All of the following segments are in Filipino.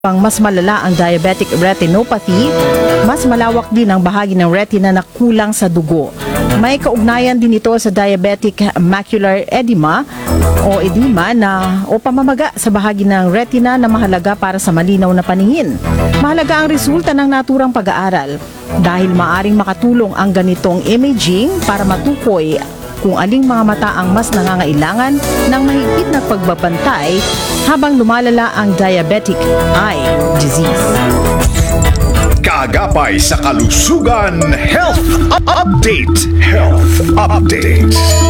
Pang mas malala ang diabetic retinopathy, mas malawak din ang bahagi ng retina na kulang sa dugo. May kaugnayan din ito sa diabetic macular edema o edema o pamamaga sa bahagi ng retina na mahalaga para sa malinaw na paningin. Mahalaga ang resulta ng naturang pag-aaral dahil maaring makatulong ang ganitong imaging para matukoy kung aling mga mata ang mas nangangailangan ng mahigpit na pagbabantay habang lumalala ang diabetic eye disease. Kaagapay sa kalusugan, Health Update. Health Update.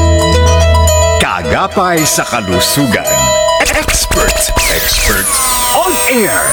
Kaagapay sa kalusugan. Expert on air.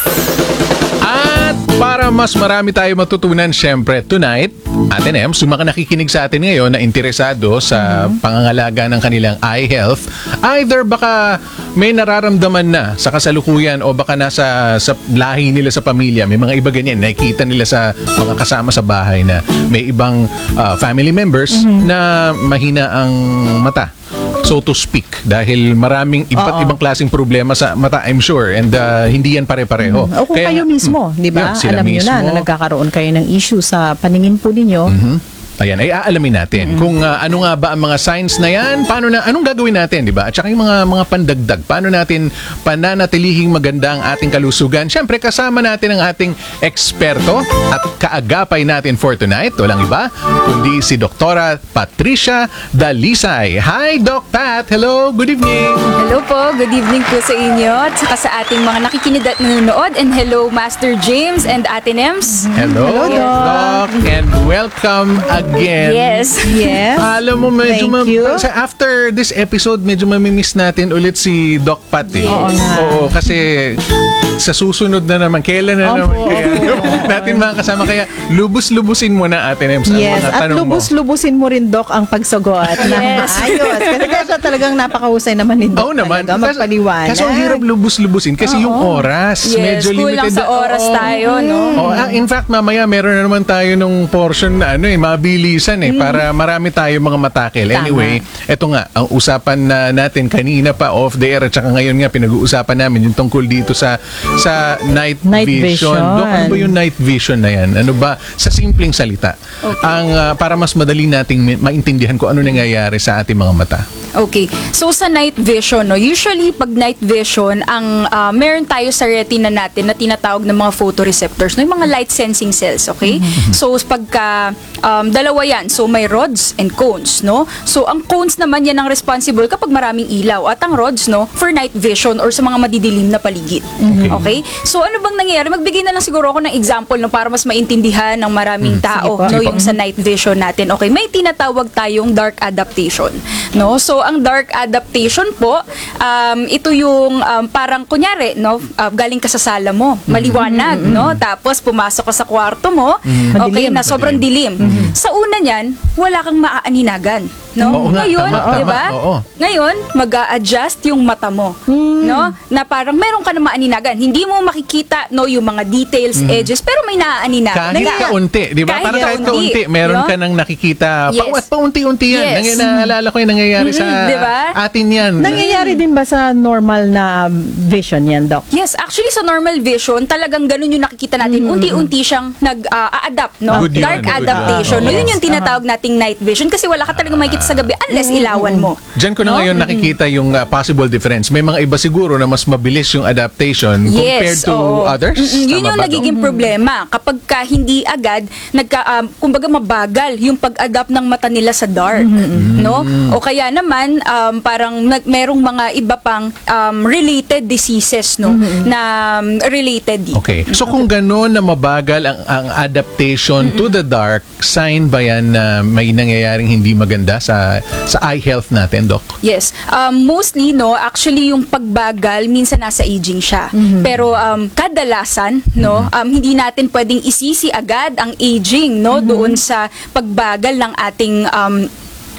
At para mas marami tayo matutunan, syempre, tonight, Ate Nems, yung mga nakikinig sa atin ngayon na interesado sa pangangalaga ng kanilang eye health, either baka may nararamdaman na sa kasalukuyan o baka nasa sa lahi nila sa pamilya, may mga iba ganyan, nakikita nila sa mga kasama sa bahay na may ibang family members na mahina ang mata, so to speak, dahil maraming iba't ibang klaseng problema sa mata, I'm sure, and hindi yan pare-pareho. O kung kayo mismo, di ba? Alam niyo na nagkakaroon kayo ng issue sa paningin po ninyo. Ayan, ay aalamin natin kung ano nga ba ang mga signs na yan, anong gagawin natin, di ba? At saka yung mga pandagdag, paano natin pananatilihing maganda ang ating kalusugan. Siyempre, kasama natin ang ating eksperto at kaagapay natin for tonight, walang iba, kundi si Doktora Patricia Dalisay. Hi, Doc Pat! Hello, good evening! Hello po, good evening po sa inyo at saka sa ating mga nakikinig at nanonood, and hello, Master James and Ate Nems. Hello, Doc, and welcome again. Yes. Alam mo, medyo Thank you. after this episode, medyo mamimiss natin ulit si Doc Pat. Yes. Oo, kasi sa susunod na naman, kailan na naman kaya natin makakasama. Kaya lubus-lubusin mo na, Ate Nems, ang Yes, mga at tanong mo. lubus-lubusin mo rin, Doc, ang pagsagot ng Yes. maayos. Kasi kaya talagang napakahusay naman ni Doc. Oo naman. Talaga magpaliwanag. Kaso ang hirap lubus-lubusin kasi yung oras. Yes, medyo kulang limited. sa oras tayo, no? In fact, mamaya meron na naman tayo nung portion na mabilisan para marami tayo mga matakil. Tama. Anyway, eto nga, ang usapan natin kanina pa off the air at saka ngayon nga pinag-uusapan namin yung tungkol dito sa night vision. Dok, ano ba yung night vision na yan? Ano ba, sa simpleng salita, ang para mas madali nating maintindihan kung ano nangyayari sa ating mga mata? Okay. So sa night vision, no, usually pag night vision, ang meron tayo sa retina natin na tinatawag ng mga photoreceptors, no, yung mga light sensing cells, okay? So pagka dalawa yan, so may rods and cones, no? So ang cones naman yan ang responsible kapag maraming ilaw, at ang rods, no, for night vision or sa mga madidilim na paligid. Okay? So ano bang nangyayari? Magbigay na lang siguro ako ng example, no, para mas maintindihan ng maraming tao, no, yung sa night vision natin. Okay, may tinatawag tayong dark adaptation, no? So ang dark adaptation po, ito yung parang kunyari, no, galing ka sa sala mo, maliwanag, no, tapos pumasok ka sa kwarto mo, okay, na sobrang dilim. Sa una niyan, wala kang maaaninagan, no? Oo nga, Ngayon, tama, di ba? oo. Ngayon, mag-a-adjust yung mata mo, no? Na parang meron ka na maaaninagan. Hindi mo makikita, no, yung mga details, edges, pero may naaaninagan. Kahit kaunti, di ba? Parang kahit kaunti, meron no? ka nang nakikita. Yes. Paunti-unti yan. Yes. Naalala ko yung nangyayari sa diba? atin yan. Nangyayari din ba sa normal na vision yan, Doc? Yes, actually sa normal vision, talagang ganun yung nakikita natin. Unti-unti siyang nag-adapt, no? Good yun, Dark good adaptation. yun. No, yun yung tinatawag nating night vision kasi wala ka talagang makikita sa gabi unless ilawan mo. Diyan ko na ngayon nakikita yung possible difference. May mga iba siguro na mas mabilis yung adaptation compared to others. Yun Tama yung ba, nagiging problema. Kapag hindi agad, kumbaga mabagal yung pag-adapt ng mata nila sa dark. No? O kaya naman, parang merong mga iba pang related diseases, no? Na related dito. Okay. So kung gano'n na mabagal ang adaptation to the dark, sign ba yan na may nangyayaring hindi maganda sa eye health natin, Doc? Yes. Mostly, no, actually yung pagbagal, minsan nasa aging siya. Pero kadalasan, no, hindi natin pwedeng isisi agad ang aging, no, doon sa pagbagal ng ating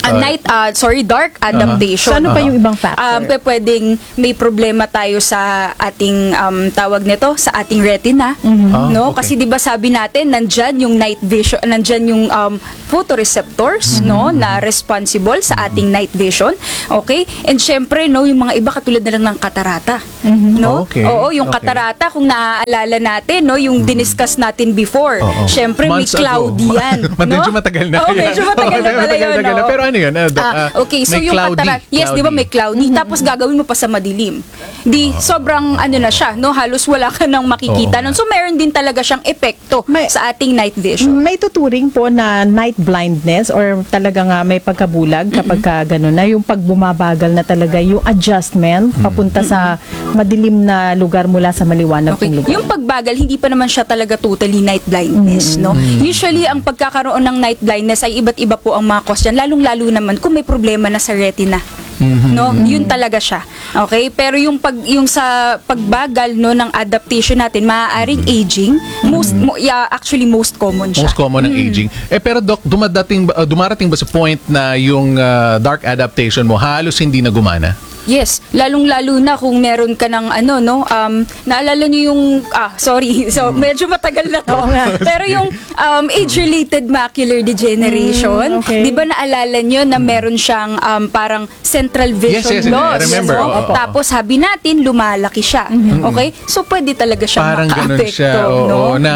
dark adaptation. So, ano pa yung ibang factor? Pwedeng may problema tayo sa ating tawag nito, sa ating retina, no? Okay. Kasi 'di ba sabi natin nandiyan yung night vision, nandiyan yung photoreceptors, no, na responsible sa ating night vision. Okay? And syempre, no, yung mga iba katulad na lang ng katarata, no? Okay. Oo, yung Okay. katarata kung naaalala natin, no, yung diniscuss natin before. Oo. Syempre may Months ago. cloudy yan, no? Medyo matagal na Oo, yan. medyo matagal na pala yun, Matagal na. no? Pero ano yun? Okay, so may yung cloudy. katarata, yes, di ba may cloudy, tapos gagawin mo pa sa madilim. Sobrang ano na siya, no? Halos wala ka nang makikita nun. So meron din talaga siyang epekto sa ating night vision. May tuturing po na night blindness or talaga nga may pagkabulag kapag ka gano'n na yung pagbumabagal na talaga yung adjustment papunta sa madilim na lugar mula sa maliwanag Okay. ng lugar. Yung pagbagal, hindi pa naman siya talaga totally night blindness, no? Usually, ang pagkakaroon ng night blindness ay iba't iba po ang mga cause yan, lalong-lalo naman kung may problema na sa retina. No, yun talaga siya. Okay? Pero yung sa pagbagal no ng adaptation natin, maaaring aging, actually most common siya. Most common ng aging. Pero Doc, dumarating ba sa point na yung dark adaptation mo halos hindi na gumana? Yes, lalong-lalo na kung meron ka ng naalala niyo yung, sorry, so medyo matagal na to. Oo nga. Pero yung age-related macular degeneration, okay. di ba naalala niyo na meron siyang parang central vision Yes, loss? I remember. So, Oo. tapos sabi natin, lumalaki siya. Okay? So pwede talaga siya Parang ganun maka-apekto. siya. Oo, No? na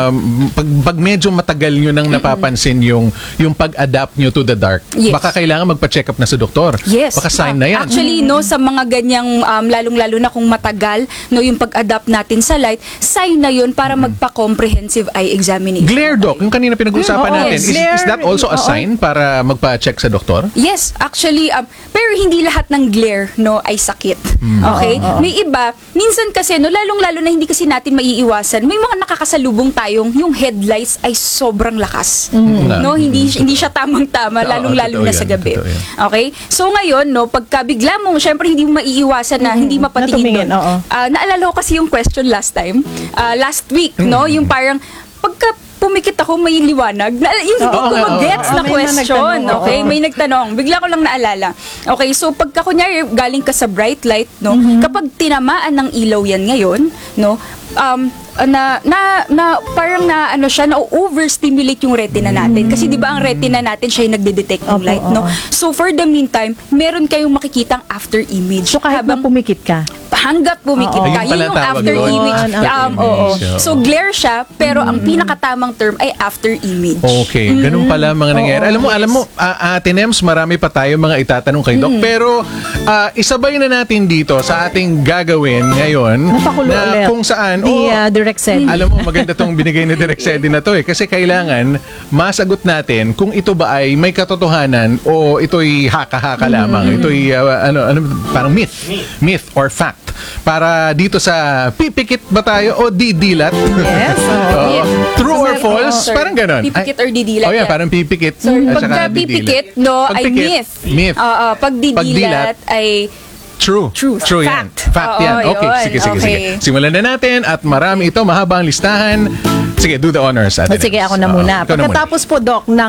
pag medyo matagal nyo nang napapansin yung pag-adapt nyo to the dark, Yes. baka kailangan magpa-check up na sa doktor. Yes. Baka sign na yan. Actually, no, sa mga ganyang, lalong-lalo na kung matagal, no, yung pag-adapt natin sa light, sign na yun para magpa-comprehensive eye examination. Glare, Doc, yung kanina pinag-uusapan Oo, natin, yes. is that also a Oo. sign para magpa-check sa doktor? Yes, actually, pero hindi lahat ng glare, no, ay sakit. Okay? May iba, minsan kasi, no, lalong-lalo na hindi kasi natin maiiwasan, may mga nakakasalubong tayong yung headlights ay sobrang lakas. No, hindi siya tamang-tama, Oo, lalong-lalo totoo na sa yan, gabi. totoo yan. Okay? So ngayon, no, pagka bigla mo, syempre hindi mo maiiwasan na hindi mapatingin Natumingin, doon. oo. Naalala ko kasi yung question last time, last week, no, yung parang pagka pumikit ako, may liwanag. Yung hindi ko mag-gets na May question. nagtanong, Okay? oo. May nagtanong. Bigla ko lang naalala. Okay, so pagka kunyari galing ka sa bright light, no, kapag tinamaan ng ilaw yan ngayon, no, parang na overstimulate yung retina natin. Kasi 'di ba ang retina natin siya yung nagde-detect ng Opo, light, no? oo. So for the meantime, meron kayong makikitang after image. So kahit na pumikit ka. hanggat pumikit Oo. ka. Ayun pala Yun yung tawag after doon. image. After Oo. image, So glare siya, pero ang pinakatamang term ay after image. Okay, ganun pala ang mga nangyayari. Alam mo, Ate Nems, marami pa tayo mga itatanong kay Doc. Pero isabay na natin dito sa ating gagawin ngayon Napakulo na ulit. kung saan, Direct send. alam mo, maganda tong binigay ni Direk Sedi na to kasi kailangan masagot natin kung ito ba ay may katotohanan o ito'y haka-haka lamang. Ito'y parang myth or fact. Para dito sa pipikit ba tayo o didilat? Yes. Oo. True or false? Sir, Parang ganon. pipikit or didilat Oh, yeah, yan. parang pipikit. So, at saka pagka didilat. pipikit, no, ay Pagpikit, myth. Myth. Pag didilat ay True. Truth. True yan. Fact. Fact Oo, yan. Okay, yun. sige. Okay. Simulan na natin at marami ito, mahaba ang listahan. Sige, do the honors. Ate Sige, Nems. ako na Oo, muna. ikaw na muna. Pagkatapos po, Doc, ng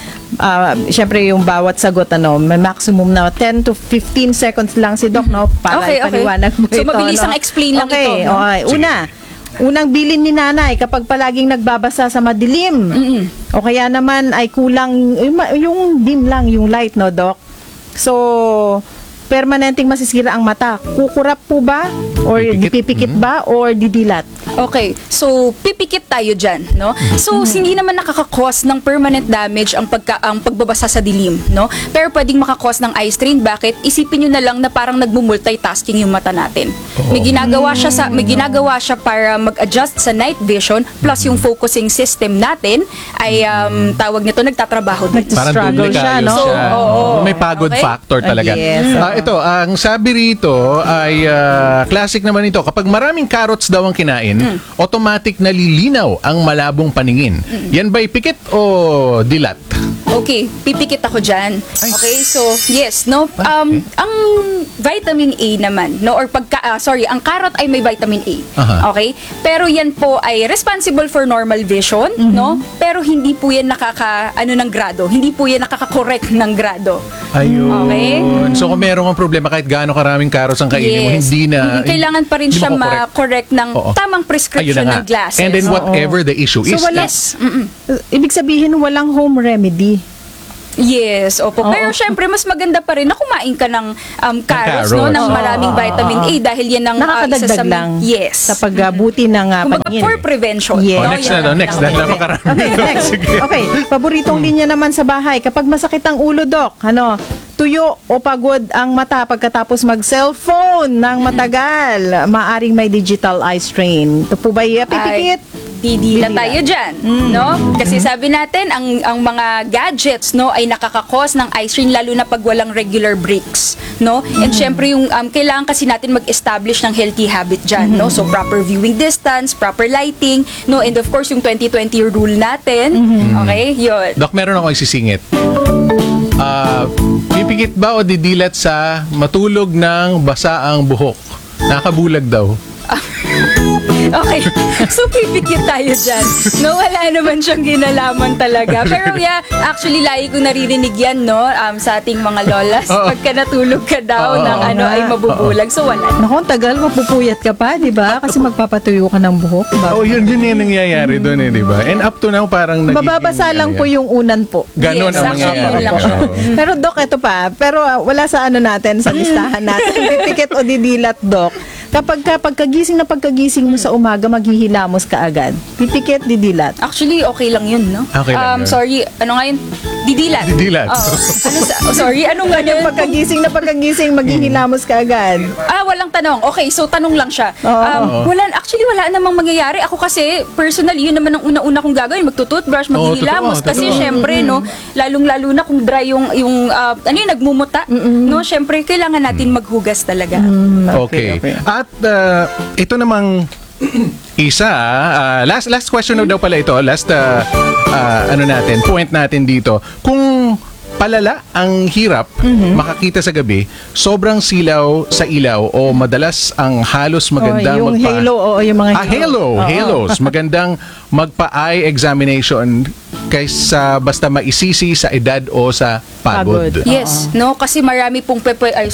syempre yung bawat sagot, may maximum na 10 to 15 seconds lang si Doc, no? Para Okay. ipaliwanag mo So, ito. mabilis no? ang explain lang okay, ito, no? Okay, Unang bilin ni nanay kapag palaging nagbabasa sa madilim. O kaya naman ay kulang, yung dim lang, yung light, no, Doc? So, permanenteng masisira ang mata. Kukurap po ba? Or dipipikit ba? Or didilat? Okay, so pipikit tayo dyan, no? So hindi naman nakaka-cause ng permanent damage ang pagbabasa sa dilim, no? Pero pwedeng maka-cause ng eye strain. Bakit? Isipin niyo na lang na parang nagmumultitasking yung mata natin. May ginagawa siya para mag-adjust sa night vision plus yung focusing system natin ay tawag nito nagtatrabaho din. Parang Struggle doble siya, kayo no? siya. Oo. May pagod Okay. factor talaga. Yes. Ito, ang sabi rito ay classic naman ito. Kapag maraming carrots daw ang kinain, automatic nalilinaw ang malabong paningin. Yan ba'y pikit o dilat? Okay, pipikit ako dyan. Okay, so yes, no. Ang vitamin A naman, no, or ang carrot ay may vitamin A. Aha. Okay? Pero yan po ay responsible for normal vision, no? Pero hindi po yan ng grado. Hindi po yan nakaka-correct ng grado. Ayun. Okay. So kung meron kang problema kahit gaano karaming carrots ang kainin mo, hindi na... Kailangan pa rin hindi siya makokorrect. ma-correct ng Oo. tamang prescription Ayun na nga. ng glasses. And then whatever the issue is. So wala, Yes. ibig sabihin walang home remedy. Yes, opo. Pero syempre, mas maganda pa rin na kumain ka ng carrots, no, carrots. ng maraming vitamin A dahil yan ang isa Nakakadagdag sa lang yes. sa pagbuti ng Kumbaga, paningin. for prevention. Yes. Oh, no? next Yan na, ang next na. pinaka- Napakarami. Okay, next. Okay, paboritong linya naman sa bahay. Kapag masakit ang ulo, Doc, tuyo o pagod ang mata pagkatapos mag-cellphone ng matagal, maaring may digital eye strain. Ito po ba pipikit? Didila tayo dyan, no? Kasi sabi natin, ang mga gadgets, no, ay nakakakos ng eye strain, lalo na pag walang regular breaks, no? And syempre, yung kailangan kasi natin mag-establish ng healthy habit dyan, no? So, proper viewing distance, proper lighting, no? And of course, yung 20-20 rule natin, okay? Yun. Doc, meron ako isisingit. Pipikit ba o didilat sa matulog ng basa ang buhok? Nakabulag daw. Okay. So, pipikit tayo dyan. No, wala naman siyang ginalaman talaga. Pero yeah, actually, lagi ko naririnig yan, no, sa ating mga lolas. Oo. Pagka natulog ka daw ng ay mabubulag. So, wala. Naku, ang tagal, mapupuyat ka pa, di ba? Kasi magpapatuyo ka ng buhok. Oh, yun yung nangyayari doon di ba? And up to now, parang nagiging... Mababasa lang po yung unan po. Ganon Yes, ang actually, mangyayari. yun lang siya. Pero Doc, ito pa. Pero wala sa natin, sa listahan natin. Pipikit o didilat, Doc. Pagkagising mo sa umaga, maghihilamos ka agad. Pipikit, didilat. Actually, okay lang yun, no? Okay lang yun. Sorry, ano nga yun? Didilat. Didilat. Oo. Sorry, ano nga yun? Pagkagising, maghihilamos ka agad. Walang tanong. Okay, so tanong lang siya. Oo. Actually, wala namang mangyayari. Ako kasi, personally, yun naman ang una-una kong gagawin. Magtutoothbrush, maghihilamos. totoo, Kasi totoo. syempre, no, lalong-lalo na kung dry yung nagmumuta, no, syempre, kailangan natin maghugas talaga. Okay. At ito namang isa, last question daw pala ito. Last point natin dito. Kung palala ang hirap makakita sa gabi, sobrang silaw sa ilaw o madalas ang halos magandang yung halo, yung mga halo. halos. Magandang magpa-eye examination kaysa basta maisisi sa edad o sa pagod. Pagod. Yes, no, kasi marami pong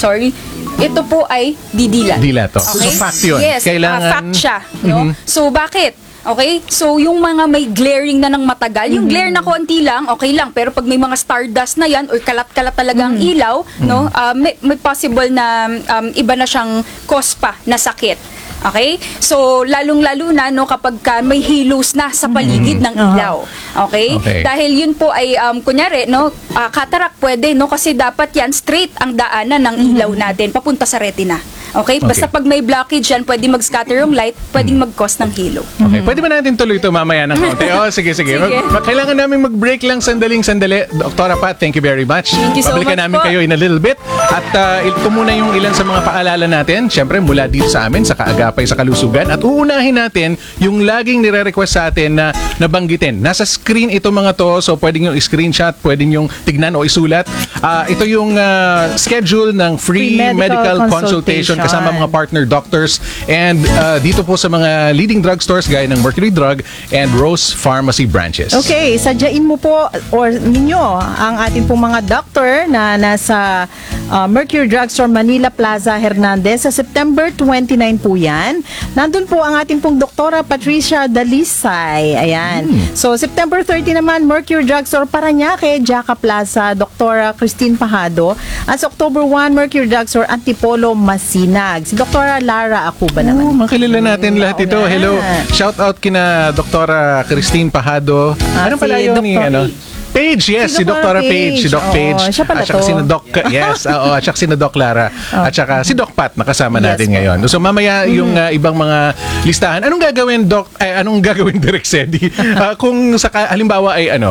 ito po ay didilat. Dilat to. Okay? So fact yun. Yes, Kailangan... fact siya. No? So, bakit? Okay? So, yung mga may glaring na ng matagal, yung glare na konti lang, okay lang. Pero pag may mga stardust na yan, or kalat-kalat talaga ang ilaw, no, may possible na iba na siyang cause pa na sakit. Okay? So, lalong-lalo na, no, kapag may halos na sa paligid ng ilaw. Okay? Okay. Dahil yun po ay, kunyari, no, cataract pwede, no, kasi dapat yan straight ang daanan ng ilaw natin, papunta sa retina. Okay? Basta pag may blockage yan, pwede mag-scatter yung light, pwedeng mag-cause ng halo. Okay, pwede ba natin tuloy ito mamaya ng konti? Sige. Sige. Kailangan namin mag-break lang sandali. Dr. Pat, thank you very much. Thank you so Babalikan much namin po. kayo in a little bit. At ito muna yung ilan sa mga paalala natin. Siyempre, mula dito sa amin, sa Kaagapay sa Kalusugan. At uunahin natin yung laging nire-request sa atin na nabanggitin. Nasa screen ito mga to, so pwedeng yung screenshot, pwedeng yung tignan o isulat. Ito yung schedule ng free medical consultation kasama mga partner doctors and dito po sa mga leading drugstores gaya ng Mercury Drug and Rose Pharmacy branches. Okay, sadyain mo po or ninyo ang ating pong mga doctor na nasa Mercury Drugstore Manila Plaza Hernandez sa September 29 po yan. Nandun po ang ating pong Doktora Patricia Dalisay. Ayan. So, September 30 naman, Mercury Drugstore Parañaque, Jaca Plaza, Doktora Christine Pajado. At sa October 1, Mercury Drugstore Antipolo Masinag. Si Doktora Lara Acuba naman. Makilala natin lahat ito. nga. Hello. Shout out kina Dr. Christine Pajado. Ano si pala yun ni Dr. Paige, yes, si Dr. Paige, si Doc Oo, Paige. siya pala at saka to. si Doc, yes, at saka si Doc Lara. At saka si Doc Pat nakasama natin ngayon. So mamaya yung ibang mga listahan. Anong gagawin, Doc? Anong gagawin, Direk Sedi? Kung halimbawa ay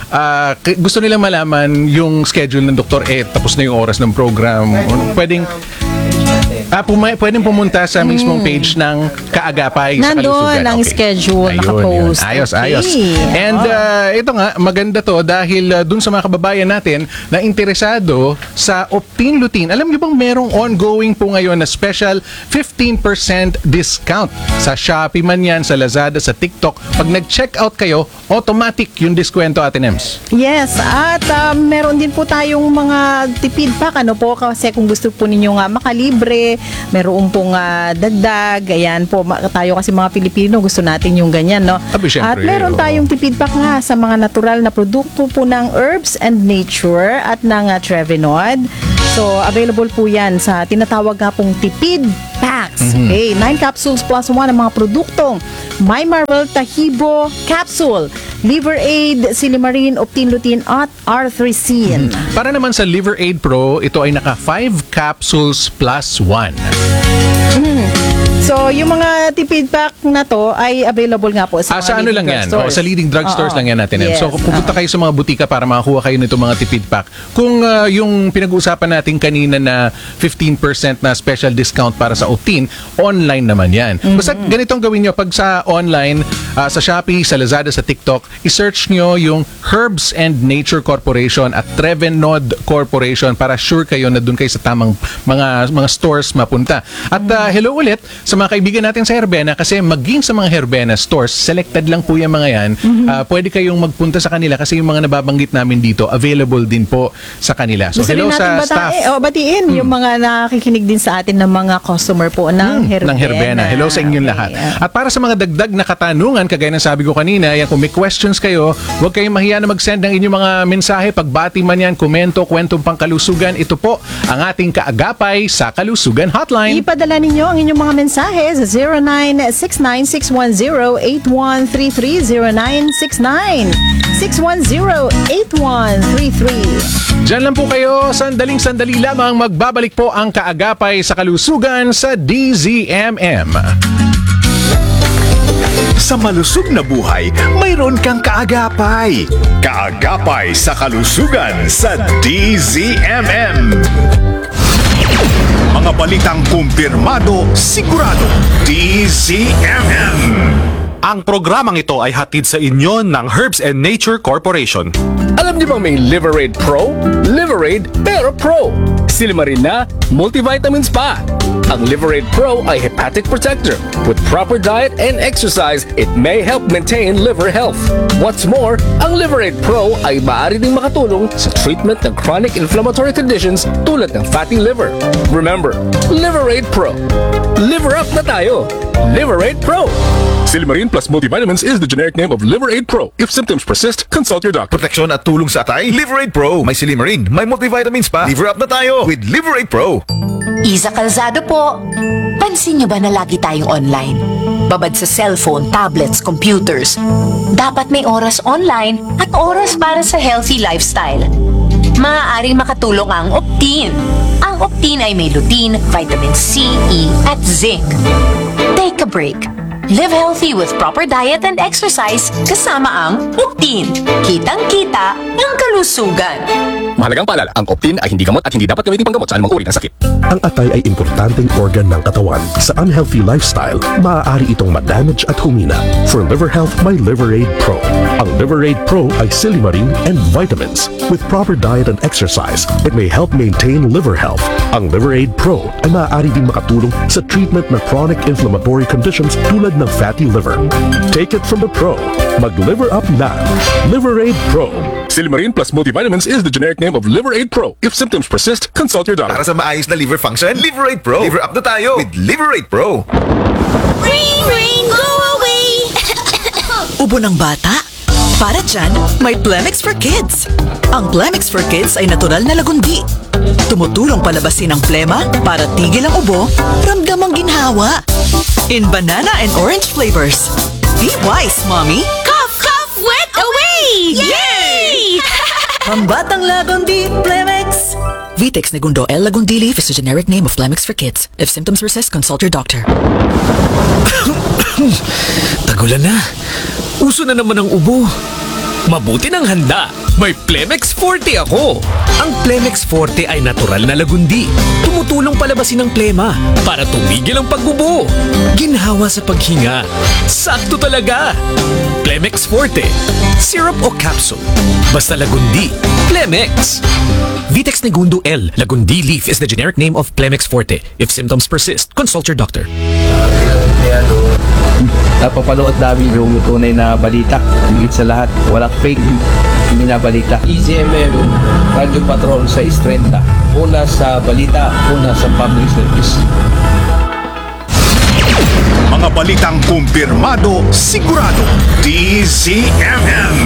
gusto nilang malaman yung schedule ng doktor, tapos na yung oras ng program. Pwedeng Pwedeng pumunta sa mismong page ng Kaagapay sa Nandun Kalusugan. ang schedule, nakapost. Yun. Ayos. Okay. And ito nga, maganda to dahil dun sa mga kababayan natin na interesado sa Optin Lutein. Alam niyo bang merong ongoing po ngayon na special 15% discount sa Shopee man yan, sa Lazada, sa TikTok. Pag nag-check out kayo, automatic yung diskwento, Ate Nems. Yes, at meron din po tayong mga tipid pack, ano po, kasi kung gusto po ninyo nga makalibre, meron pong dagdag, ayan po, tayo kasi mga Pilipino, gusto natin yung ganyan, no? Syempre, At meron oo. tayong tipid pack nga sa mga natural na produkto po ng Herbs and Nature at ng Trevenod. So, available po yan sa tinatawag nga pong tipid packs. Okay, 9 capsules plus 1 ang mga produktong My Marvel Tahibo Capsule, Liver Aid, Silimarin, Optin Lutein at Arthrisin. Para naman sa Liver Aid Pro, ito ay naka 5 capsules plus 1. So, yung mga tipid pack na to ay available nga po sa mga Sa ano lang yan? Sa leading drugstores Oo. lang yan natin. Yes. So, kung pupunta kayo sa mga butika para makakuha kayo nito mga tipid pack. Kung yung pinag-uusapan natin kanina na 15% na special discount para sa Optin, online naman yan. Basta ganitong gawin nyo. Pag sa online, sa Shopee, sa Lazada, sa TikTok, i-search nyo yung Herbs and Nature Corporation at Trevenod Corporation para sure kayo na doon kayo sa tamang mga stores mapunta. At hello ulit sa mga kaibigan natin sa Herbena kasi maging sa mga Herbena stores, selected lang po yung mga yan. Pwede kayong magpunta sa kanila kasi yung mga nababanggit namin dito, available din po sa kanila. So Gusto hello rin sa natin staff. batiin yung mga nakikinig din sa atin ng mga customer po ng Herbena. Ng Herbena. Hello sa inyong lahat. At para sa mga dagdag na katanungan, kagaya ng sabi ko kanina, yan, kung may questions kayo, huwag kayong mahiya na mag-send ng inyong mga mensahe, pagbati man yan, komento, kwentong pangkalusugan. Ito po ang ating Kaagapay sa Kalusugan Hotline. Ipadala ninyo ang inyong mga mensahe sa 0969-610-8133. Diyan lang po kayo, sandaling-sandali lamang magbabalik po ang Kaagapay sa Kalusugan sa DZMM. Sa malusog na buhay, mayroon kang kaagapay. Kaagapay sa kalusugan sa DZMM. Mga balitang kumpirmado, sigurado. DZMM. Ang programang ito ay hatid sa inyo ng Herbs and Nature Corporation. Alam niyo bang may Liver Aid Pro? Liver Aid pero Pro. Silimarin na, multivitamins pa. Ang Liver Aid Pro ay hepatic protector. With proper diet and exercise, it may help maintain liver health. What's more, ang Liver Aid Pro ay maaari ding makatulong sa treatment ng chronic inflammatory conditions tulad ng fatty liver. Remember, Liver Aid Pro. Liver up na tayo. Liver Aid Pro. Silimarin plus multivitamins is the generic name of Liver Aid Pro. If symptoms persist, consult your doctor. Proteksyon at tulong sa atay, Liver Aid Pro. May Silimarin, may multivitamins pa. Liver up na tayo with Liver Aid Pro. Isa Calzado po. Pansin niyo ba na lagi tayong online? Babad sa cellphone, tablets, computers. Dapat may oras online at oras para sa healthy lifestyle. Maaaring makatulong ang Optin. Ang Optin ay may lutein, vitamin C, E at zinc. Take a break. Live healthy with proper diet and exercise kasama ang Optin. Kitang-kita ang kalusugan. Mahalagang paalala, ang Optin ay hindi gamot at hindi dapat gamitin panggamot sa anumang uri ng sakit. Ang atay ay importanteng organ ng katawan. Sa unhealthy lifestyle, maaari itong ma-damage at humina. For liver health, may Liver Aid Pro. Ang Liver Aid Pro ay silimarin and vitamins. With proper diet and exercise, it may help maintain liver health. Ang Liver Aid Pro ay maaari din makatulong sa treatment ng chronic inflammatory conditions tulad ng fatty liver. Take it from the pro. Mag-liver up na. Liver Aid Pro. Silimarin plus multivitamins is the generic name of Liver Aid Pro. If symptoms persist, consult your doctor. Para sa maayos na liver function, Liver Aid Pro. Liver up na tayo with Liver Aid Pro. Ring, ring, go away! Ubo ng bata? Para dyan, may Plemix for Kids. Ang Plemix for Kids ay natural na lagundi. Tumutulong palabasin ang plema para tigil ang ubo, ramdam ang ginhawa. In banana and orange flavors. Be wise, Mommy! Cough, cough, wet away! Yay! Pambatang lagundi, Plemix! Vitex Negundo L. Lagundili is the generic name of Plemix for Kids. If symptoms persist, consult your doctor. Tagulan na. Uso na naman ang ubo. Mabuti ng handa. May Plemex Forte ako! Ang Plemex Forte ay natural na lagundi. Tumutulong palabasin ang plema para tumigil ang pagbubo. Ginhawa sa paghinga. Sakto talaga! Plemex Forte. Syrup o capsule. Basta lagundi. Plemex. Vitex Negundo L. Lagundi leaf is the generic name of Plemex Forte. If symptoms persist, consult your doctor. Napapanood namin yung tunay na balita. Higit sa lahat, walang fake binabalita. EZMM, Radio Patrol sa 630. Una sa balita, una sa public service. Mga balitang kumpirmado, sigurado. DZMM.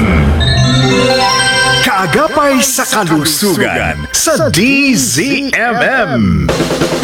Kaagapay sa kalusugan sa DZMM.